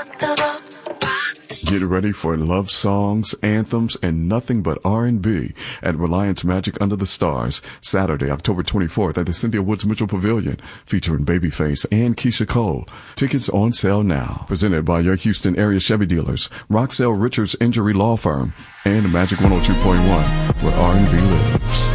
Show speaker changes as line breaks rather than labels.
Get ready for love songs, anthems, and nothing but R&B at Reliance Magic Under the Stars, Saturday, October 24th at the Cynthia Woods Mitchell Pavilion, featuring Babyface and Keisha Cole. Tickets on sale now. Presented by your Houston area Chevy dealers, Roxell Richards Injury Law Firm, and Magic 102.1, where R&B lives.